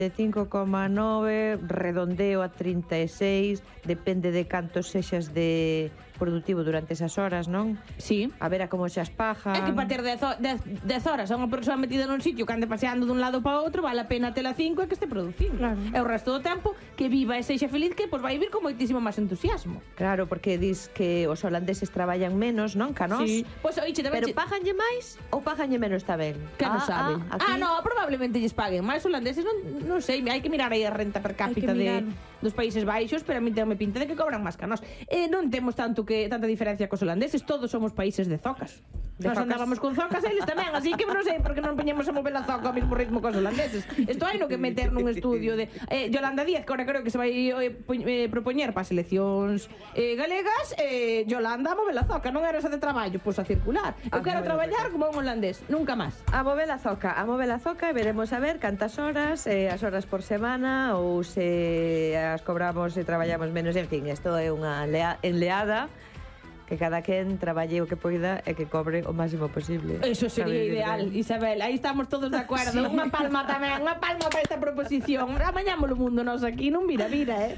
de 5,9, redondeo a 36, depende de canto sexas de productivo durante esas horas, non? Sí. A ver a como se aspajan. É que para ter 10 horas a unha persoa metida nun sitio que ande paseando dun lado para outro, vale a pena tela 5 e que este producindo. Claro. E o resto do tempo que viva e sexa feliz, que pois vai vir con moitísimo máis entusiasmo. Claro, porque dis que os holandeses traballan menos, non? Ca nós. Sí. Pois oiche, tamén Pero paganlle máis ou paganlle menos tamén? que non sabe. Aquí... No, probablemente lles paguen máis holandeses, non sei, hai que mirar aí a renta per cápita dos Países Baixos, pero a mí tenme pinta de que cobran máis que nós. Non temos tanta diferencia cos holandeses, todos somos países de zocas. Nós andábamos con zocas e eles tamén, así que non sei por que non poñemos a mover a zoca ao mesmo ritmo cos holandeses. Isto hai no que meter nun estudio de Yolanda Díaz, que ahora creo que se vai propoñer para as eleccións galegas, Yolanda a mover a zoca, non era esa de traballo, pois a circular. Eu quero traballar como un holandés, nunca máis. A mover a zoca e veremos a ver cantas horas, as horas por semana ou se as cobramos e traballamos menos, en fin, isto é unha enleada que cada quen traballe o que poida e que cobre o máximo posible. Eso sería ideal, Isabel. Aí estamos todos de acordo. Sí. Unha palma tamén, unha palma para esta proposición. Amañámoslo mundo nos aquí, non vira,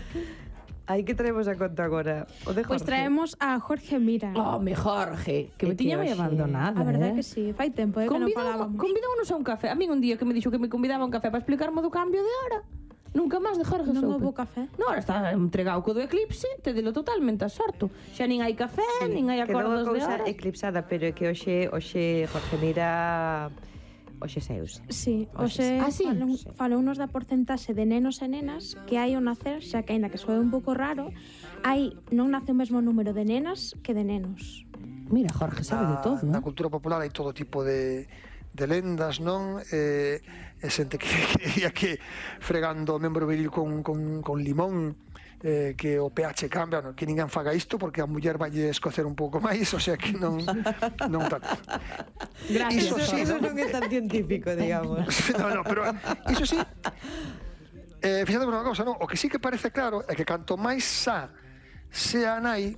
Aí que traemos a conta agora? O de Jorge. Pois traemos a Jorge Mira. Me Jorge, que me tiña moi abandonada. A verdade que sí, fai tempo que non falábamos. Convidámonos a un café. A min un día que me dixo que me convidaba a un café para explicarme do cambio de hora. Nunca máis de Jorge Non soupe. houve café? Non, ahora está entregado co do eclipse, te delo totalmente absorto. Xa nin hai café, nin hai acordos de hora. Quedou a cousa eclipsada, pero é que hoxe Jorge Mira seus. Sí, hoxe sí? falounos da porcentaxe de nenos e nenas que hai ao nacer, xa que aínda que soe un pouco raro, non nace o mesmo número de nenas que de nenos. Mira, Jorge sabe de todo. Na cultura popular hai todo tipo de lendas, non? E xente que creía que fregando o membro viril con limón que o pH cambia, no, que ninguén faga isto porque a muller vai escocer un pouco máis, o sea que non tanto. Gracias. Eso non é tan científico, digamos. No, pero iso sí. Fíjate unha cousa, non? O que sí que parece claro é que canto máis xa sea nai,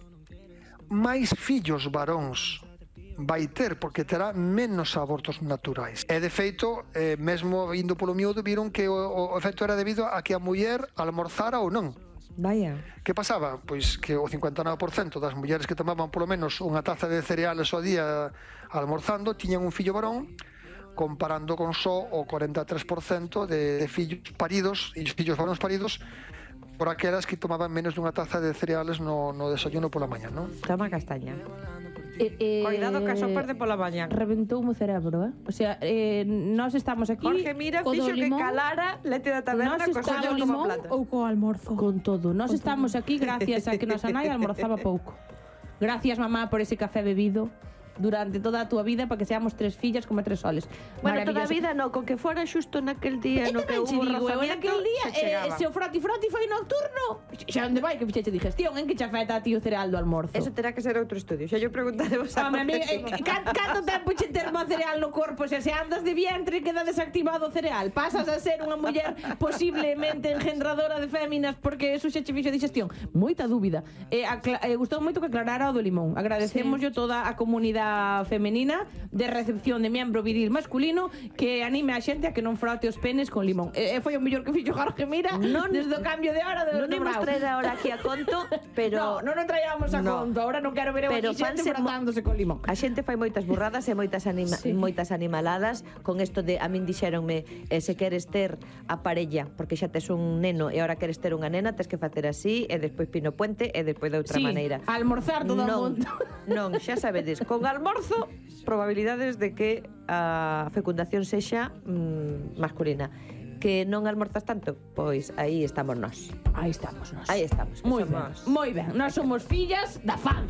máis fillos varóns vai ter, porque terá menos abortos naturais. E de feito, mesmo indo polo miúdo, viron que o efecto era debido a que a muller almorzara ou non. Vaya. Que pasaba? Pois que o 59% das mulleres que tomaban polo menos unha taza de cereales ao día almorzando tiñan un fillo varón, comparando con só o 43% de fillos paridos e fillos varóns paridos por aquelas que tomaban menos dunha taza de cereales no desayuno pola mañá, non? Toma castaña. Cuidado que a sopa de pola mañá. Reventoume o cerebro, O sea, nós estamos aquí Jorge Mira fixo que calara lete da taberna co co limón plata. Ou co almorzo. Con todo. Nós estamos aquí gracias a que nosa nai almorzaba pouco. Gracias, mamá, por ese café bebido durante toda a túa vida para que seamos 3 fillas como 3 soles. Bueno, toda a vida no, con que fora xusto naquel día no que hubo razamiento, naquel día, se o froti foi nocturno, xa onde vai que fixeche digestión, en que che afecta a ti o cereal do almorzo? Eso terá que ser outro estudio, xa yo preguntaremos a canto tempo che termo cereal no corpo, se andas de vientre queda desactivado o cereal, pasas a ser unha muller posiblemente engendradora de féminas porque eso xa che fixo digestión. Moita dúbida. Gustou moito que aclarara o do limón. Agradecemoslle toda a comunidade femenina de recepción de miembro viril masculino que anime a xente a que non frote os penes con limón. Foi o mellor que fixo Jorge Mira desde o cambio de hora do non imos traer ahora aquí a conto, pero non o traíamos a conto. Ahora non quero ver a xente frotándose con limón. A xente fai moitas burradas e moitas animaladas con isto de a min dixéronme se queres ter a parella porque xa tes un neno e ahora queres ter unha nena tes que facer así e despois pino puente e despois de outra maneira. Almorzar todo o mundo. Non, xa sabedes, con almorzo probabilidades de que a fecundación sexa masculina. Que non almorzas tanto, pois aí estamos nós. Aí estamos nós. Aí estamos. Moi ben. Nós somos fillas da fame.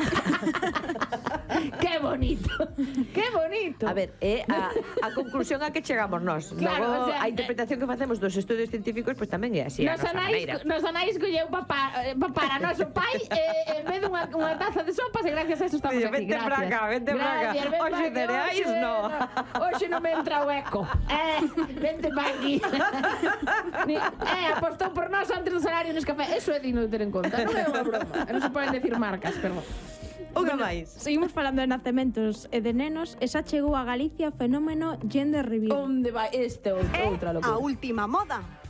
Que bonito. Que bonito. A ver, a conclusión a que chegamos nós. Claro, logo, a interpretación que facemos dos estudios científicos pois tamén é así. Nos anais colleu para noso pai en vez dunha taza de sopas e gracias a eso estamos aquí. Vente para acá. Hoxe cereais no. Hoxe non me entra o eco. Vente para aquí. Apostou por nós antes do salario nos café. Eso é digno de ter en conta. Non é unha broma. Non se poden decir marcas, perdón. Unha máis. Seguimos falando de nacementos e de nenos, e xa chegou a Galicia o fenómeno gender reveal. Onde vai outra locura? A última moda.